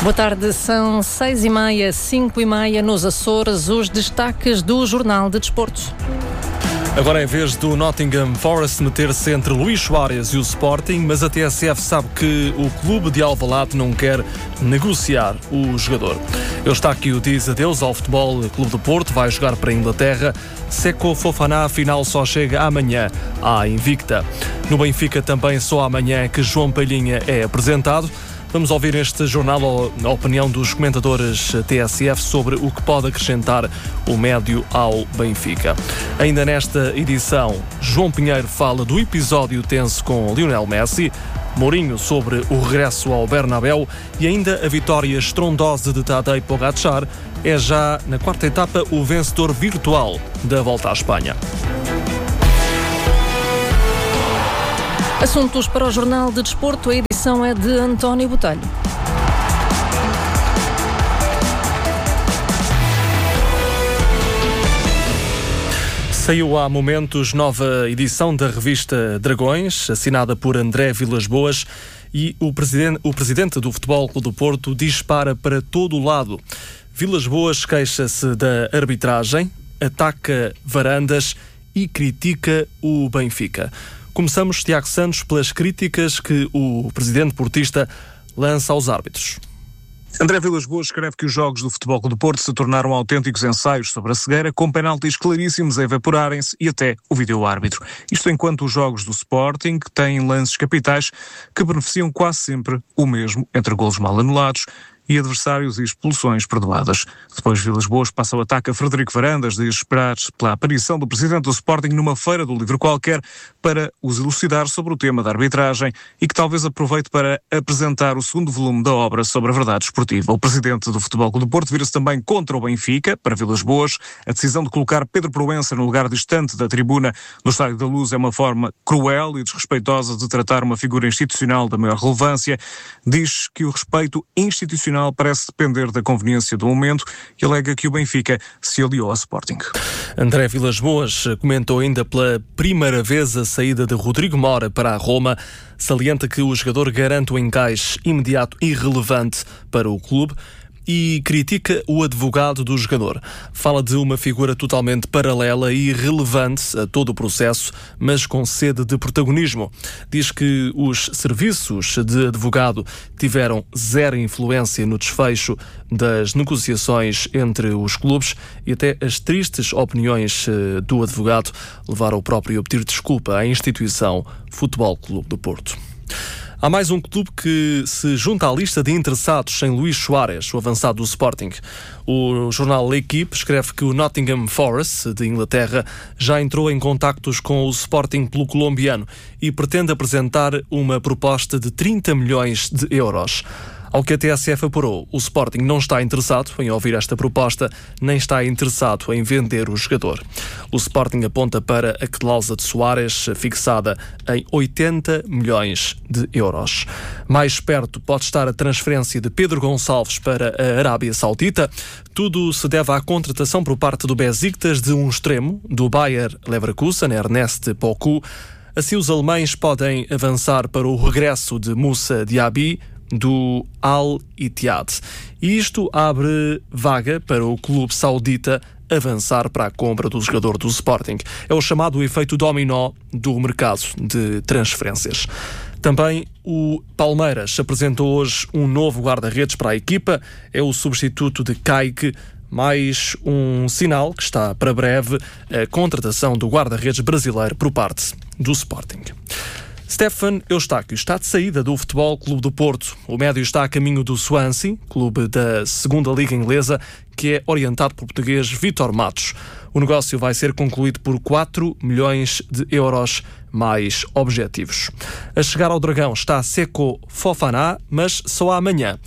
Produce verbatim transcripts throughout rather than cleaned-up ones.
Boa tarde, são seis e meia, cinco e meia nos Açores, os destaques do Jornal de Desporto. Agora é vez do Nottingham Forest meter-se entre Luís Soares e o Sporting, mas a T S F sabe que o clube de Alvalade não quer negociar o jogador. Ele está aqui o diz adeus ao Futebol Clube do Porto, vai jogar para a Inglaterra. Seko Fofana, afinal, só chega amanhã à Invicta. No Benfica também só amanhã é que João Palhinha é apresentado. Vamos ouvir este jornal a opinião dos comentadores T S F sobre o que pode acrescentar o médio ao Benfica. Ainda nesta edição, João Pinheiro fala do episódio tenso com Lionel Messi, Mourinho sobre o regresso ao Bernabéu e ainda a vitória estrondosa de Tadej Pogačar. É já na quarta etapa o vencedor virtual da Volta à Espanha. Assuntos para o Jornal de Desporto, a edição é de António Botelho. Saiu há momentos nova edição da revista Dragões, assinada por André Vilas-Boas, e o presidente, o presidente do Futebol Clube do Porto dispara para todo o lado. Vilas-Boas queixa-se da arbitragem, ataca Varandas e critica o Benfica. Começamos, Tiago Santos, pelas críticas que o presidente portista lança aos árbitros. André Vilas-Boas escreve que os jogos do Futebol Clube do Porto se tornaram autênticos ensaios sobre a cegueira, com penaltis claríssimos a evaporarem-se e até o vídeo-árbitro. Isto enquanto os jogos do Sporting têm lances capitais que beneficiam quase sempre o mesmo, entre golos mal anulados e adversários e expulsões perdoadas. Depois Vilas-Boas passa o ataque a Frederico Varandas, de esperar pela aparição do presidente do Sporting numa feira do livro qualquer para os elucidar sobre o tema da arbitragem e que talvez aproveite para apresentar o segundo volume da obra sobre a verdade esportiva. O presidente do Futebol Clube do Porto vira-se também contra o Benfica. Para Vilas-Boas, a decisão de colocar Pedro Proença no lugar distante da tribuna no Estádio da Luz é uma forma cruel e desrespeitosa de tratar uma figura institucional da maior relevância. Diz que o respeito institucional parece depender da conveniência do momento e alega que o Benfica se aliou ao Sporting. André Vilas-Boas comentou ainda pela primeira vez a saída de Rodrigo Mora para a Roma, salienta que o jogador garante o encaixe imediato e relevante para o clube e critica o advogado do jogador. Fala de uma figura totalmente paralela e irrelevante a todo o processo, mas com sede de protagonismo. Diz que os serviços de advogado tiveram zero influência no desfecho das negociações entre os clubes e até as tristes opiniões do advogado levaram o próprio a pedir desculpa à instituição Futebol Clube do Porto. Há mais um clube que se junta à lista de interessados em Luís Soares, o avançado do Sporting. O jornal L'Equipe escreve que o Nottingham Forest, de Inglaterra, já entrou em contactos com o Sporting pelo colombiano e pretende apresentar uma proposta de trinta milhões de euros. Ao que a T S F apurou, o Sporting não está interessado em ouvir esta proposta, nem está interessado em vender o jogador. O Sporting aponta para a cláusula de Soares, fixada em oitenta milhões de euros. Mais perto pode estar a transferência de Pedro Gonçalves para a Arábia Saudita. Tudo se deve à contratação por parte do Besiktas de um extremo, do Bayer Leverkusen, Ernest Poku. Assim, os alemães podem avançar para o regresso de Moussa Diaby, do Al-Ittihad. E isto abre vaga para o clube saudita avançar para a compra do jogador do Sporting. É o chamado efeito dominó do mercado de transferências. Também o Palmeiras apresentou hoje um novo guarda-redes para a equipa. É o substituto de Kaique, mais um sinal que está para breve a contratação do guarda-redes brasileiro por parte do Sporting. Stefan Eustáquio está de saída do Futebol Clube do Porto. O médio está a caminho do Swansea, clube da segunda Liga Inglesa, que é orientado pelo português Vítor Matos. O negócio vai ser concluído por quatro milhões de euros mais objetivos. A chegar ao Dragão está Seko Fofana, mas só amanhã.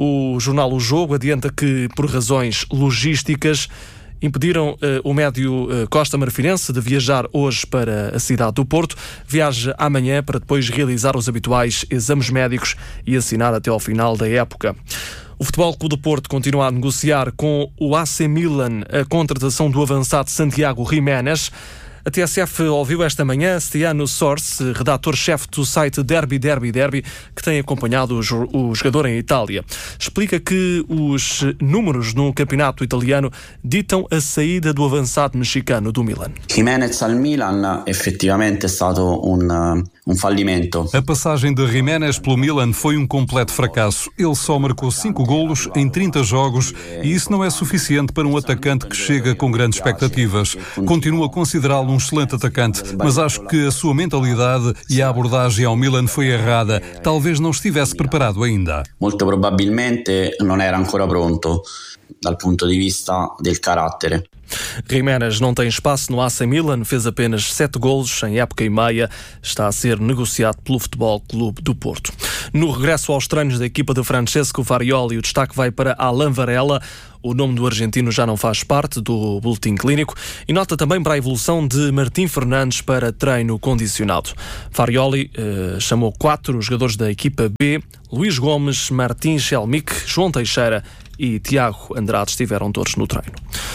O jornal O Jogo adianta que, por razões logísticas, impediram uh, o médio uh, Costa Marfirense de viajar hoje para a cidade do Porto. Viaja amanhã para depois realizar os habituais exames médicos e assinar até ao final da época. O Futebol Clube do Porto continua a negociar com o A C Milan a contratação do avançado Santiago Jiménez. A T S F ouviu esta manhã Stiano Source, redator-chefe do site Derby Derby Derby, que tem acompanhado o jogador em Itália. Explica que os números no campeonato italiano ditam a saída do avançado mexicano do Milan. Jiménez al Milan effettivamente è stato un, un fallimento. A passagem de Jiménez pelo Milan foi um completo fracasso. Ele só marcou cinco golos em trinta jogos e isso não é suficiente para um atacante que chega com grandes expectativas. Continuo a considerá-lo um excelente atacante, mas acho que a sua mentalidade e a abordagem ao Milan foi errada. Talvez não estivesse preparado ainda. Molto probabilmente non era ancora pronto dal punto di vista del carattere. Jiménez não tem espaço no A C Milan, fez apenas sete golos em época e meia, está a ser negociado pelo Futebol Clube do Porto. No regresso aos treinos da equipa de Francesco Farioli, o destaque vai para Alain Varela. O nome do argentino já não faz parte do boletim clínico e nota também para a evolução de Martim Fernandes para treino condicionado. Farioli eh, chamou quatro jogadores da equipa B: Luís Gomes, Martim Schelmick, João Teixeira e Tiago Andrade estiveram todos no treino.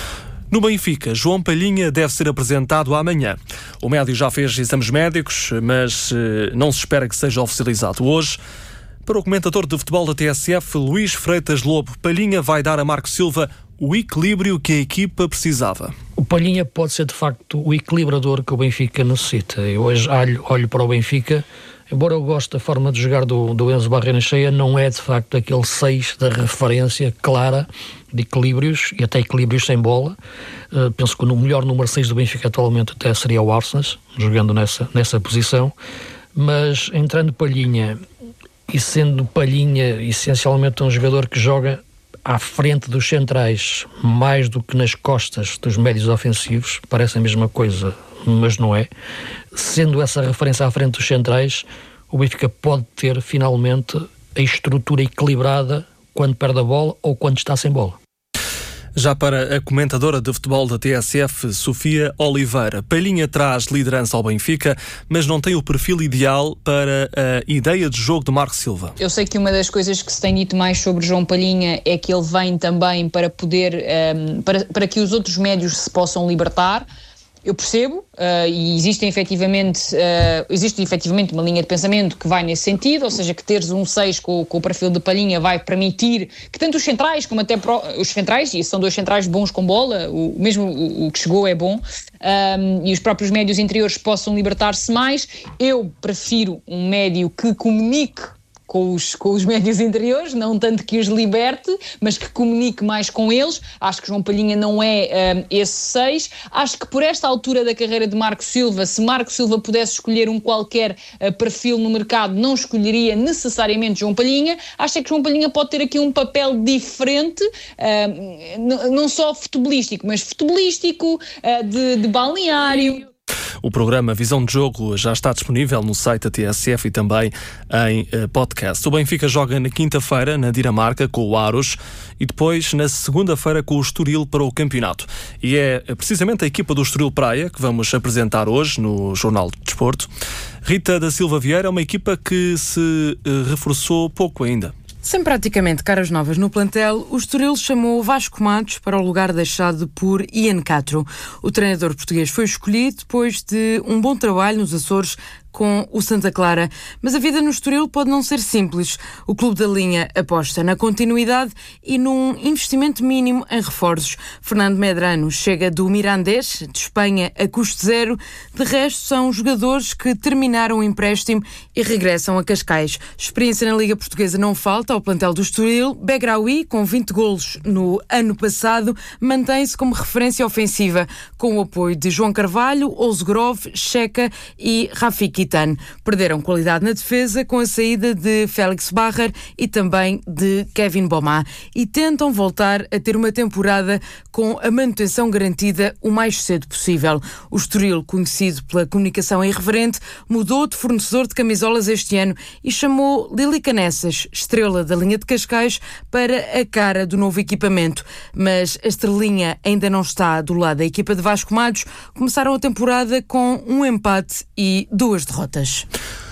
No Benfica, João Palhinha deve ser apresentado amanhã. O médio já fez exames médicos, mas eh, não se espera que seja oficializado hoje. Para o comentador de futebol da T S F, Luís Freitas Lobo, Palhinha vai dar a Marco Silva o equilíbrio que a equipa precisava. O Palhinha pode ser, de facto, o equilibrador que o Benfica necessita. Eu hoje olho, olho para o Benfica, embora eu goste da forma de jogar do, do Enzo Barrenechea, não é, de facto, aquele seis da referência clara de equilíbrios, e até equilíbrios sem bola. Uh, penso que o melhor número seis do Benfica atualmente até seria o Arsenal, jogando nessa, nessa posição. Mas, entrando Palhinha, e sendo Palhinha essencialmente um jogador que joga à frente dos centrais mais do que nas costas dos médios ofensivos, parece a mesma coisa, mas não é. Sendo essa referência à frente dos centrais, o Benfica pode ter finalmente a estrutura equilibrada quando perde a bola ou quando está sem bola. Já para a comentadora de futebol da T S F, Sofia Oliveira, Palhinha traz liderança ao Benfica, mas não tem o perfil ideal para a ideia de jogo de Marco Silva. Eu sei que uma das coisas que se tem dito mais sobre João Palhinha é que ele vem também para poder, um, para, para que os outros médios se possam libertar. Eu percebo, uh, e existe efetivamente, uh, existe efetivamente uma linha de pensamento que vai nesse sentido, ou seja, que teres um seis com, com o perfil de Palhinha vai permitir que tanto os centrais como até pro, os centrais, e são dois centrais bons com bola, o, mesmo o, o que chegou é bom, um, e os próprios médios interiores possam libertar-se mais. Eu prefiro um médio que comunique Com os, com os médios interiores, não tanto que os liberte, mas que comunique mais com eles. Acho que João Palhinha não é um, esse seis. Acho que por esta altura da carreira de Marco Silva, se Marco Silva pudesse escolher um qualquer uh, perfil no mercado, não escolheria necessariamente João Palhinha. Acho que João Palhinha pode ter aqui um papel diferente, uh, n- não só futebolístico, mas futebolístico, uh, de, de balneário. O programa Visão de Jogo já está disponível no site da T S F e também em uh, podcast. O Benfica joga na quinta-feira na Dinamarca com o Aros e depois na segunda-feira com o Estoril para o campeonato. E é precisamente a equipa do Estoril Praia que vamos apresentar hoje no Jornal de Desporto. Rita da Silva Vieira é uma equipa que se uh, reforçou pouco ainda. Sem praticamente caras novas no plantel, o Estoril chamou Vasco Matos para o lugar deixado por Ian Castro. O treinador português foi escolhido depois de um bom trabalho nos Açores com o Santa Clara. Mas a vida no Estoril pode não ser simples. O clube da linha aposta na continuidade e num investimento mínimo em reforços. Fernando Medrano chega do Mirandés, de Espanha, a custo zero. De resto, são jogadores que terminaram o empréstimo e regressam a Cascais. Experiência na Liga Portuguesa não falta ao plantel do Estoril. Begraoui, com vinte golos no ano passado, mantém-se como referência ofensiva, com o apoio de João Carvalho, Ozgrov, Checa e Rafiki. Perderam qualidade na defesa com a saída de Félix Barrer e também de Kevin Bomá e tentam voltar a ter uma temporada com a manutenção garantida o mais cedo possível. O Estoril, conhecido pela comunicação irreverente, mudou de fornecedor de camisolas este ano e chamou Lili Canessas, estrela da linha de Cascais, para a cara do novo equipamento. Mas a estrelinha ainda não está do lado da equipa de Vasco Matos. Começaram a temporada com um empate e duas derrotas.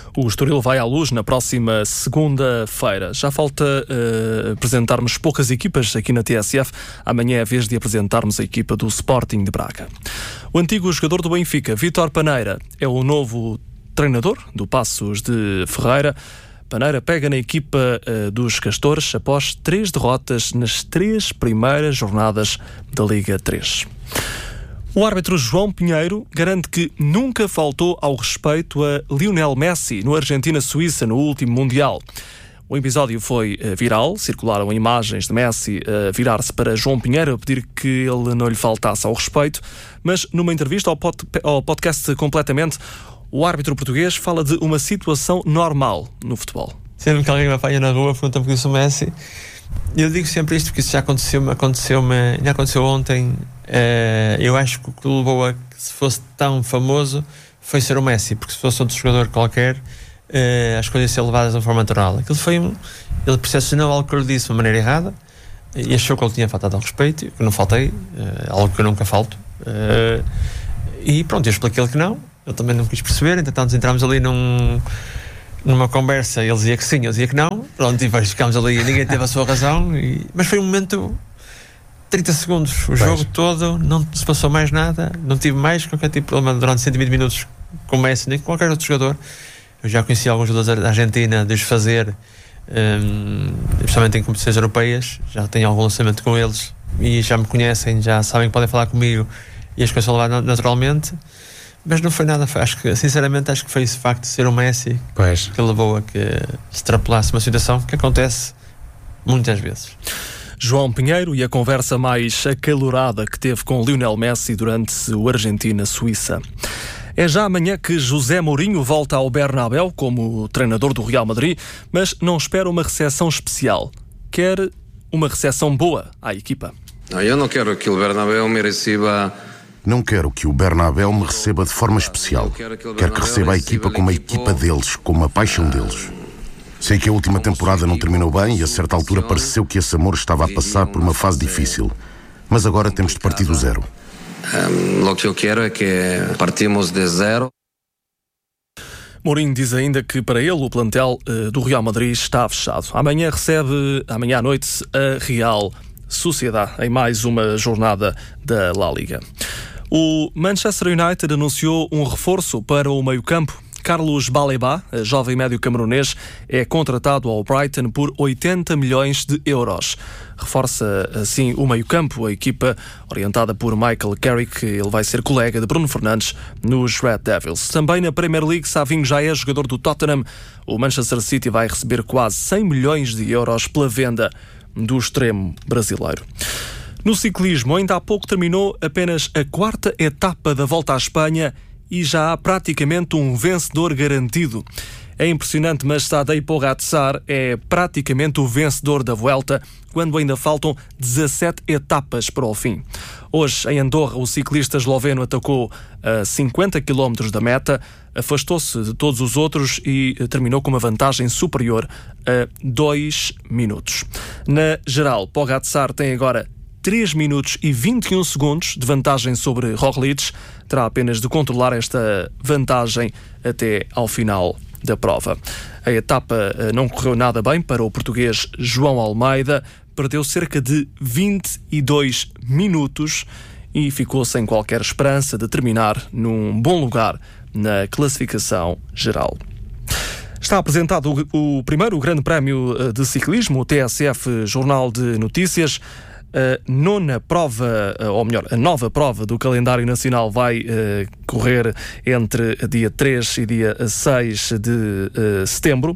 O Estoril vai à luz na próxima segunda-feira. Já falta uh, apresentarmos poucas equipas aqui na T S F. Amanhã é a vez de apresentarmos a equipa do Sporting de Braga. O antigo jogador do Benfica, Vítor Paneira, é o novo treinador do Passos de Ferreira. Paneira pega na equipa uh, dos Castores após três derrotas nas três primeiras jornadas da Liga três. O árbitro João Pinheiro garante que nunca faltou ao respeito a Lionel Messi no Argentina-Suíça no último Mundial. O episódio foi uh, viral, circularam imagens de Messi a uh, virar-se para João Pinheiro a pedir que ele não lhe faltasse ao respeito, mas numa entrevista ao, pod- ao podcast Completamente, o árbitro português fala de uma situação normal no futebol. Sempre que alguém me apanha na rua pergunta-me por isso o Messi. E eu digo sempre isto porque isso já aconteceu, aconteceu-me, já aconteceu ontem. Uh, eu acho que o que levou a que se fosse tão famoso foi ser o Messi, porque se fosse outro jogador qualquer, uh, as coisas iam ser levadas de uma forma natural. Aquilo foi um, ele percepcionou algo que eu lhe disse de uma maneira errada e achou que ele tinha faltado ao respeito, que eu não faltei, uh, algo que eu nunca falto. Uh, e pronto, eu expliquei-lhe que não, eu também não quis perceber, entretanto entramos ali num. numa conversa, ele dizia que sim, eu dizia que não, pronto, e depois ficámos ali e ninguém teve a sua razão, e... mas foi um momento, trinta segundos, o pois. Jogo todo, não se passou mais nada, não tive mais qualquer tipo de problema durante cento e vinte minutos com o Messi, nem com qualquer outro jogador. Eu já conheci alguns jogadores da Argentina de os fazer, um, especialmente em competições europeias, já tenho algum lançamento com eles, e já me conhecem, já sabem que podem falar comigo, e as coisas são levadas naturalmente. Mas não foi nada, acho que, sinceramente, acho que foi esse facto de ser o Messi pois. que levou a que se extrapolasse uma situação que acontece muitas vezes. João Pinheiro e a conversa mais acalorada que teve com Lionel Messi durante o Argentina-Suíça. É já amanhã que José Mourinho volta ao Bernabéu como treinador do Real Madrid, mas não espera uma recepção especial. Quer uma recepção boa à equipa. Não, eu não quero que o Bernabéu me receba... Não quero que o Bernabéu me receba de forma especial. Quero que receba a equipa como a equipa deles, como a paixão deles. Sei que a última temporada não terminou bem e a certa altura pareceu que esse amor estava a passar por uma fase difícil. Mas agora temos de partir do zero. Um, o que eu quero é que partimos de zero. Mourinho diz ainda que para ele o plantel uh, do Real Madrid está fechado. Amanhã recebe, amanhã à noite, a Real Sociedade em mais uma jornada da La Liga. O Manchester United anunciou um reforço para o meio-campo. Carlos Baleba, jovem médio camerunês, é contratado ao Brighton por oitenta milhões de euros. Reforça assim o meio-campo, a equipa orientada por Michael Carrick. Ele vai ser colega de Bruno Fernandes nos Red Devils. Também na Premier League, Savinho já é jogador do Tottenham. O Manchester City vai receber quase cem milhões de euros pela venda do extremo brasileiro. No ciclismo, ainda há pouco terminou apenas a quarta etapa da Volta à Espanha e já há praticamente um vencedor garantido. É impressionante, mas Tadej Pogačar é praticamente o vencedor da Vuelta, quando ainda faltam dezassete etapas para o fim. Hoje, em Andorra, o ciclista esloveno atacou a cinquenta quilómetros da meta, afastou-se de todos os outros e terminou com uma vantagem superior a dois minutos. Na geral, Pogačar tem agora três minutos e vinte e um segundos de vantagem sobre Roglic. Terá apenas de controlar esta vantagem até ao final da prova. A etapa não correu nada bem para o português João Almeida. Perdeu cerca de vinte e dois minutos e ficou sem qualquer esperança de terminar num bom lugar na classificação geral. Está apresentado o, o primeiro Grande Prémio de Ciclismo, o T S F Jornal de Notícias. A nona prova, ou melhor, a nova prova do calendário nacional vai uh, correr entre dia três e dia seis de uh, setembro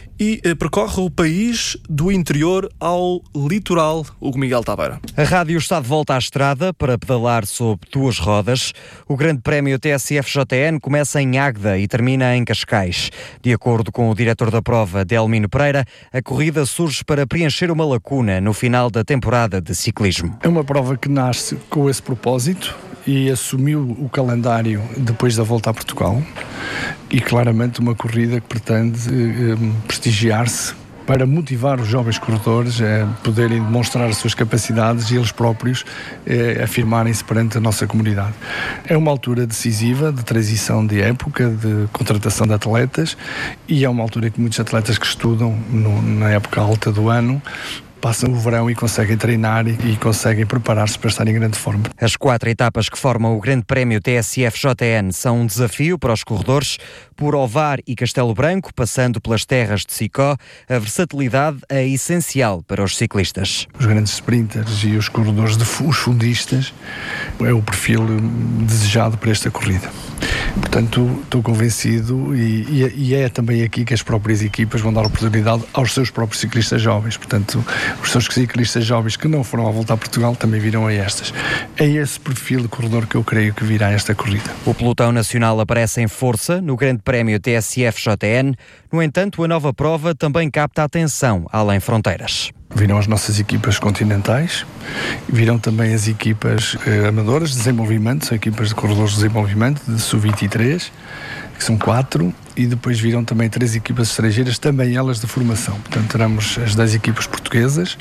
e uh, percorre o país do interior ao litoral. Hugo Miguel Taveira. A rádio está de volta à estrada para pedalar sob duas rodas. O Grande Prémio T S F J N começa em Águeda e termina em Cascais. De acordo com o diretor da prova, Delmino Pereira, a corrida surge para preencher uma lacuna no final da temporada de ciclismo. É uma prova que nasce com esse propósito e assumiu o calendário depois da volta a Portugal e claramente uma corrida que pretende eh, prestigiar-se para motivar os jovens corredores a poderem demonstrar as suas capacidades e eles próprios eh, afirmarem-se perante a nossa comunidade. É uma altura decisiva de transição de época, de contratação de atletas, e é uma altura que muitos atletas que estudam no, na época alta do ano passam o verão e conseguem treinar e, e conseguem preparar-se para estar em grande forma. As quatro etapas que formam o Grande Prémio T S F J N são um desafio para os corredores. Por Ovar e Castelo Branco, passando pelas terras de Sicó, a versatilidade é essencial para os ciclistas. Os grandes sprinters e os corredores, de, os fundistas, é o perfil desejado para esta corrida. Portanto, estou convencido e, e, e é também aqui que as próprias equipas vão dar oportunidade aos seus próprios ciclistas jovens. Portanto, os seus ciclistas jovens que não foram à Volta a Portugal também virão a estas. É esse perfil de corredor que eu creio que virá a esta corrida. O pelotão nacional aparece em força no Grande Prémio T S F J N. No entanto, a nova prova também capta a atenção além fronteiras. Virão as nossas equipas continentais, virão também as equipas eh, amadoras de desenvolvimento, são equipas de corredores de desenvolvimento, de sub vinte e três, que são quatro, e depois virão também três equipas estrangeiras, também elas de formação. Portanto, teremos as dez equipas portuguesas,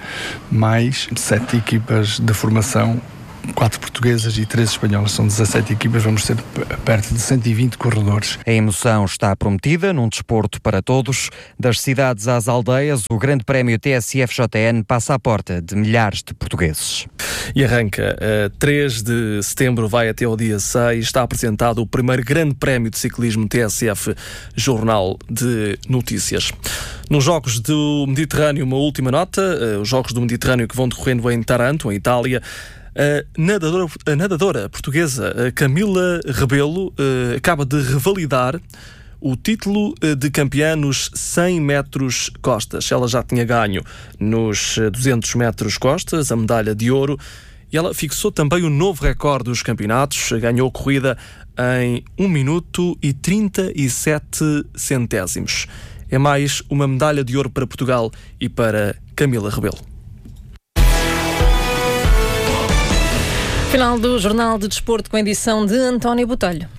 mais sete equipas de formação, quatro portuguesas e três espanholas. São dezassete equipas, vamos ter perto de cento e vinte corredores. A emoção está prometida num desporto para todos. Das cidades às aldeias, o Grande Prémio T S F J N passa à porta de milhares de portugueses. E arranca a três de setembro, vai até ao dia seis. Está apresentado o primeiro Grande Prémio de Ciclismo T S F Jornal de Notícias. Nos Jogos do Mediterrâneo, uma última nota. Os Jogos do Mediterrâneo que vão decorrendo em Taranto, em Itália. A nadadora, a nadadora portuguesa Camila Rebelo uh, acaba de revalidar o título de campeã nos cem metros costas. Ela já tinha ganho nos duzentos metros costas a medalha de ouro e ela fixou também o novo recorde dos campeonatos. Ganhou a corrida em um minuto e trinta e sete centésimos. É mais uma medalha de ouro para Portugal e para Camila Rebelo. Final do Jornal de Desporto com a edição de António Botelho.